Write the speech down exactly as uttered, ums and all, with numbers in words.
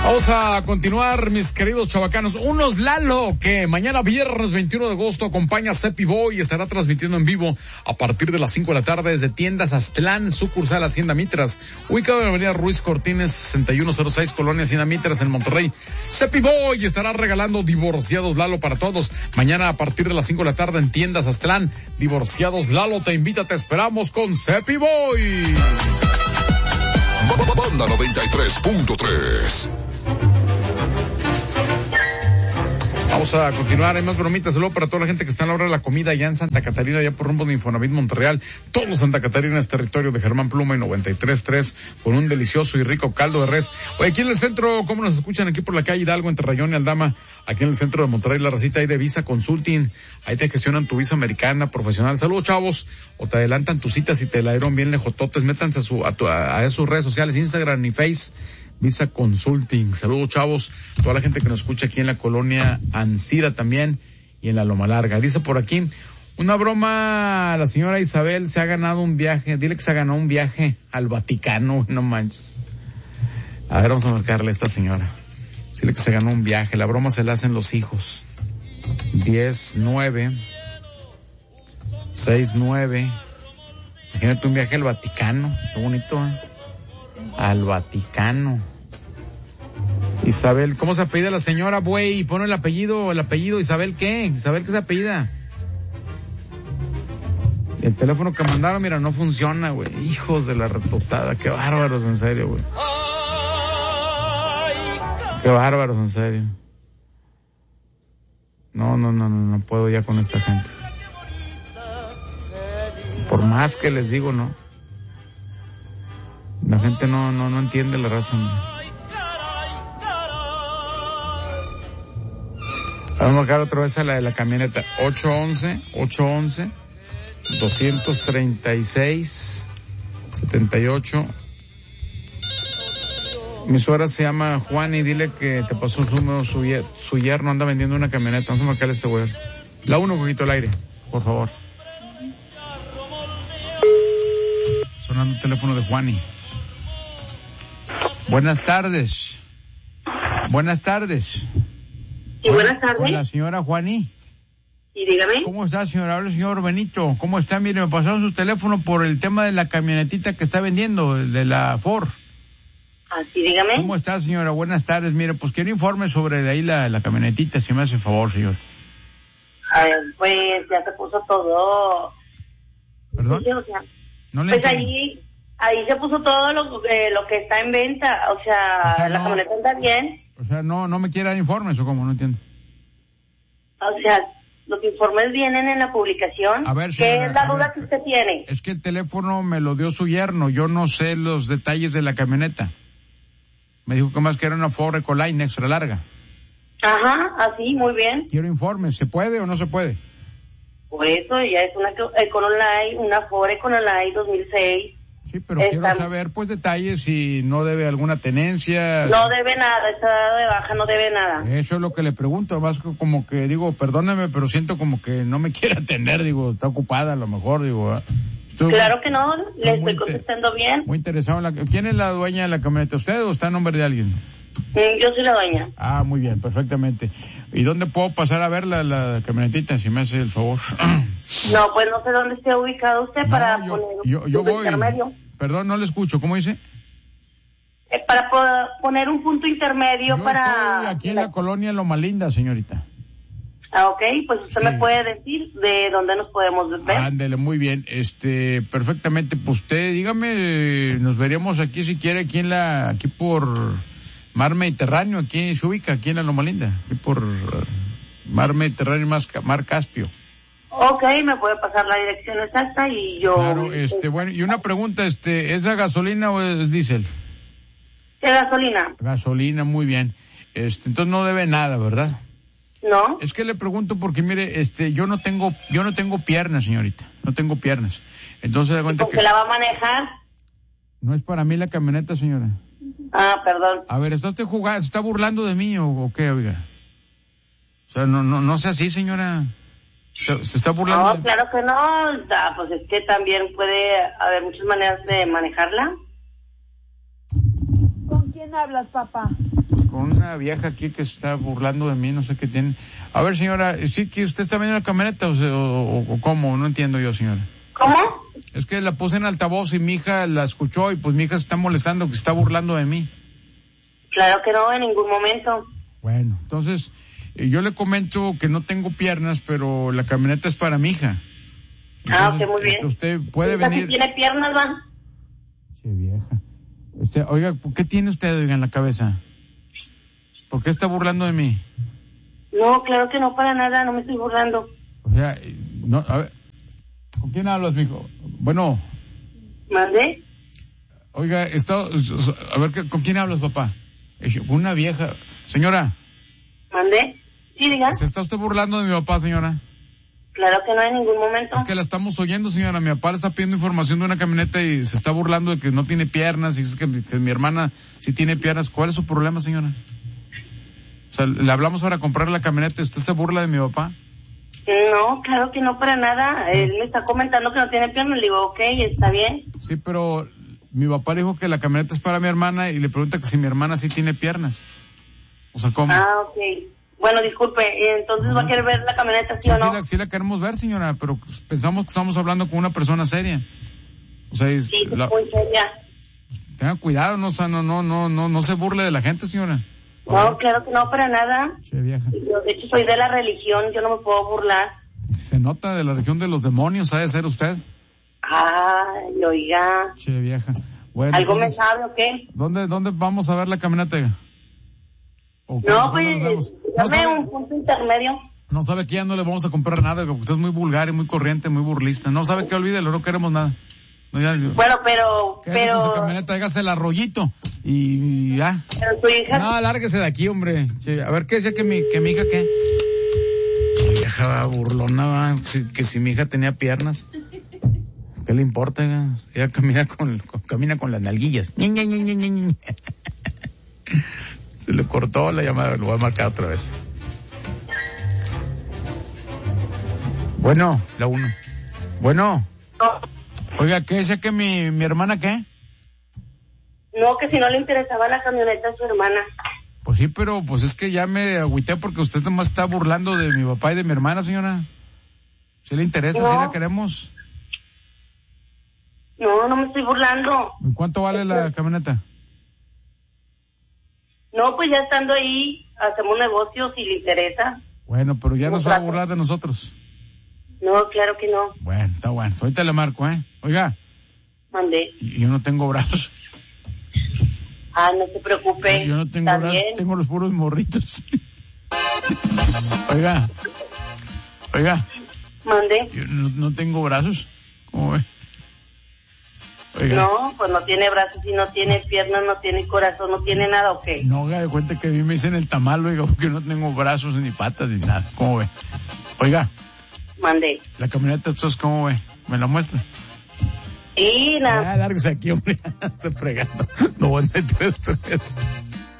Vamos a continuar, mis queridos chavacanos. Unos Lalo, que mañana viernes veintiuno de agosto acompaña a Cepi Boy y estará transmitiendo en vivo a partir de las cinco de la tarde desde Tiendas Aztlán, sucursal Hacienda Mitras, ubicado en la avenida Ruiz Cortines sesenta y uno cero seis, Colonia Hacienda Mitras, en Monterrey. Cepi Boy estará regalando Divorciados Lalo para todos. Mañana a partir de las cinco de la tarde en Tiendas Aztlán. Divorciados Lalo te invita, te esperamos con Cepi Boy. Banda noventa y tres punto tres. Vamos a continuar, hay más bromitas. Saludos para toda la gente que está en la hora de la comida allá en Santa Catarina, allá por rumbo de Infonavit Monterreal. Todo Santa Catarina es territorio de Germán Pluma y noventa y tres punto tres, con un delicioso y rico caldo de res. Oye, aquí en el centro, ¿cómo nos escuchan? Aquí por la calle Hidalgo, entre Rayón y Aldama, aquí en el centro de Monterrey, la racita ahí de Visa Consulting. Ahí te gestionan tu visa americana profesional. Saludos, chavos. O te adelantan tus citas y te la dieron bien lejototes. Métanse a, su, a, tu, a, a sus redes sociales, Instagram y Face. Visa Consulting. Saludos, chavos. Toda la gente que nos escucha aquí en la colonia Ancira también y en la Loma Larga. Dice por aquí, una broma, la señora Isabel se ha ganado un viaje. Dile que se ha ganado un viaje al Vaticano, no manches. A ver, vamos a marcarle a esta señora. Dile que se ganó un viaje. La broma se la hacen los hijos. diez, nueve, seis, nueve. Imagínate un viaje al Vaticano. Qué bonito, ¿eh? Al Vaticano. Isabel, ¿cómo se apellida la señora, güey? Pone el apellido, el apellido, ¿Isabel qué? ¿Isabel qué se apellida? El teléfono que mandaron, mira, no funciona, güey. Hijos de la retostada, qué bárbaros, en serio, güey. Qué bárbaros, en serio. No, no, no, no, no puedo ya con esta gente. Por más que les digo, no. La gente no, no, no entiende la razón. Vamos a marcar otra vez a la de la camioneta. ocho once, ocho once, doscientos treinta y seis, setenta y ocho. Mi suegra se llama Juan y dile que te pasó su número, su, ye- su yerno anda vendiendo una camioneta. Vamos a marcarle a este güey. La uno, poquito el aire, por favor. Sonando el teléfono de Juani. Buenas tardes. Buenas tardes. Sí, buenas tardes. Con la señora Juani. Sí, dígame. ¿Cómo está, señora? Habla el señor Benito. ¿Cómo está? Mire, me pasaron su teléfono por el tema de la camionetita que está vendiendo, el de la Ford. Ah, sí, dígame. ¿Cómo está, señora? Buenas tardes. Mire, pues quiero informe sobre de ahí la, la camionetita, si me hace favor, señor. A ver, pues ya se puso todo. ¿Perdón? Sí, o sea, No le pues entiendo. ahí, ahí se puso todo lo, eh, lo que está en venta. O sea, O sea, la no- camioneta anda bien. O sea, no, no me quiere dar informes o cómo, no entiendo. O sea, los informes vienen en la publicación. A ver, ¿Qué señora, es la a duda ver, que usted tiene? Es que el teléfono me lo dio su yerno, yo no sé los detalles de la camioneta. Me dijo que más que era una Ford Ecoline extra larga. Ajá, así, muy bien. Quiero informes, ¿se puede o no se puede? Por eso ya es una Econoline, una Ford Econoline dos mil seis. Sí, pero Está- quiero saber, pues, detalles, si no debe alguna tenencia. No debe nada, está dado de baja, no debe nada. Eso es lo que le pregunto, más como que digo, perdóneme, pero siento como que no me quiere atender, digo, está ocupada a lo mejor, digo. ¿eh? Estoy Claro que no, le muy estoy inte- contestando bien. muy interesado en la... ¿Quién es la dueña de la camioneta? ¿Usted o está a nombre de alguien? Mm, Yo soy la dueña. Ah, muy bien, perfectamente. ¿Y dónde puedo pasar a ver la, la camionetita, si me hace el favor? No, pues no sé dónde esté ubicado usted para No, yo, poner yo, un yo punto voy. intermedio. Perdón, no le escucho, ¿cómo dice? Eh, para po- poner un punto intermedio Yo para... estoy aquí en la colonia Loma Linda, señorita. Ah, ok, pues usted Sí. me puede decir de dónde nos podemos ver. Ándele, muy bien, este, perfectamente, pues usted, dígame, nos veríamos aquí si quiere, aquí en la, aquí por Mar Mediterráneo, aquí se ubica, aquí en la Loma Linda, aquí por uh, Mar Mediterráneo, más ca- Mar Caspio. Ok, me puede pasar la dirección exacta y yo... Claro, este, bueno, y una pregunta, este, ¿es a gasolina o es diésel? ¿Qué gasolina? Gasolina, muy bien, este, entonces no debe nada, ¿verdad? ¿No? Es que le pregunto porque mire, este, yo no tengo, yo no tengo piernas, señorita, no tengo piernas, entonces da cuenta ¿Con que qué la va a manejar? no es para mí la camioneta, señora. Ah, perdón. A ver, ¿está usted jugando, se está burlando de mí o, o qué, oiga? O sea, no, no, no sea así, señora. Se, se está burlando No, de... claro que no. Ah, pues es que también puede haber muchas maneras de manejarla. ¿Con quién hablas, papá? con una vieja aquí que está burlando de mí, no sé qué tiene. A ver, señora, ¿sí que usted está viendo la camioneta o, o, o cómo? No entiendo yo, señora. ¿Cómo? Es que la puse en altavoz y mi hija la escuchó y pues mi hija se está molestando, que está burlando de mí. Claro que no, en ningún momento. Bueno, entonces, eh, yo le comento que no tengo piernas, pero la camioneta es para mi hija. Entonces, ah, ok, muy bien. Usted puede ¿Esta venir... sí tiene piernas, va? Che, vieja. Usted, oiga, ¿qué tiene usted, oiga, en la cabeza? ¿Por qué está burlando de mí? No, claro que no, para nada, no me estoy burlando. O sea, no, a ver, ¿con quién hablas, mijo? Bueno. ¿Mande? Oiga, está, a ver, ¿con quién hablas, papá? Una vieja. Señora. ¿Mande? Sí, diga. ¿Se está usted burlando de mi papá, señora? Claro que no, en ningún momento. Es que la estamos oyendo, señora. Mi papá le está pidiendo información de una camioneta y se está burlando de que no tiene piernas y es que, que mi hermana sí tiene piernas. ¿Cuál es su problema, señora? O sea, le hablamos para comprar la camioneta y usted se burla de mi papá. No, claro que no, para nada. Él me está comentando que no tiene piernas. Le digo, ok, está bien. Sí, pero mi papá le dijo que la camioneta es para mi hermana y le pregunta que si mi hermana sí tiene piernas. O sea, ¿cómo? Ah, ok. Bueno, disculpe, entonces va a querer ver la camioneta, ¿sí o sí no? La, sí la queremos ver, señora, pero pensamos que estamos hablando con una persona seria. O sea, es, sí, la, muy seria. Tenga cuidado, no, o sea, no, no, no, no, no se burle de la gente, señora. No, claro que no, para nada. Che, vieja. Yo, de hecho, soy de la religión, yo no me puedo burlar. Se nota de la región de los demonios, ¿ha de ser usted? Ay, oiga. Che, vieja. Bueno, ¿algo entonces, me sabe o qué? ¿Dónde, dónde vamos a ver la camioneta? ¿O no, pues, dame no un punto intermedio. No sabe que ya no le vamos a comprar nada, porque usted es muy vulgar y muy corriente, muy burlista. No sabe que olvídelo, no queremos nada. No, ya, bueno, pero, pero... Con su camioneta, hágase el arroyito y ya. Pero su hija... No, lárguese de aquí, hombre. Sí, a ver, ¿qué decía que mi, que mi hija qué? Mi vieja burlona, va, que si mi hija tenía piernas. ¿Qué le importa? Oiga? Ella camina con, con, camina con las nalguillas. Se le cortó la llamada, lo voy a marcar otra vez. Bueno, la uno. Bueno. No. Oiga, ¿qué decía que mi, mi hermana qué? No, que si no le interesaba la camioneta a su hermana. Pues sí, pero pues es que ya me agüité porque usted nomás está burlando de mi papá y de mi hermana, señora. ¿Sí le interesa? No. ¿Sí la queremos? No, no me estoy burlando. ¿En cuánto vale la camioneta? No, pues ya estando ahí, hacemos negocios si le interesa. Bueno, pero ya no se va a burlar de nosotros. No, claro que no. Bueno, está bueno. Ahorita le marco, ¿eh? Oiga. Mandé. Yo no tengo brazos. Ah, no se preocupe. Yo no tengo brazos, bien. Tengo los puros morritos. Oiga. Oiga. Mandé. Yo no, no tengo brazos. ¿Cómo ve? Oiga. No, pues no tiene brazos y no tiene piernas, no tiene corazón, no tiene nada, ¿o qué? No, haga de cuenta que a mí me dicen el tamal, oiga, porque no tengo brazos ni patas ni nada. ¿Cómo ve? Oiga. Mandé. La camioneta, ¿esto es cómo ve? ¿Me la muestra? Sí, nada. Ah, lárguese aquí, hombre. Estoy fregando. noventa y tres punto tres